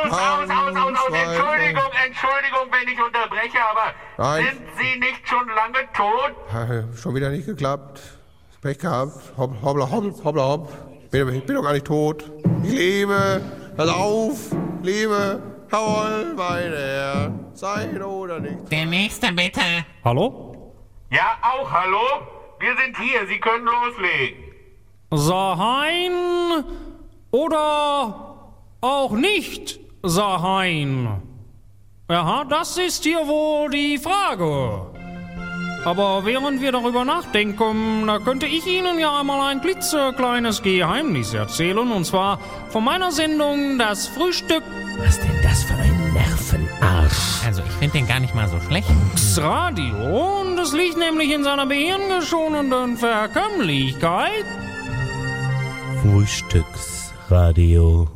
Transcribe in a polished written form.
Entschuldigung, wenn ich unterbreche, aber Nein. sind Sie nicht schon lange tot? Schon wieder nicht geklappt. Pech gehabt. Hoppla, hopp. Ich bin doch gar nicht tot. Ich lebe. Pass auf. Lebe. Jawohl, meine Herren. Sein oder nicht. Der Nächste bitte. Hallo? Ja, auch hallo? Wir sind hier, Sie können loslegen. Sahein oder auch nicht Sahein? Aha, das ist hier wohl die Frage. Aber während wir darüber nachdenken, da könnte ich Ihnen ja einmal ein klitzekleines Geheimnis erzählen. Und zwar von meiner Sendung Das Frühstück. Was denn das für ein Nervenarsch? Also ich finde den gar nicht mal so schlecht. Radio. Und es liegt nämlich in seiner gehirngeschonenden Verkömmlichkeit. Frühstücksradio.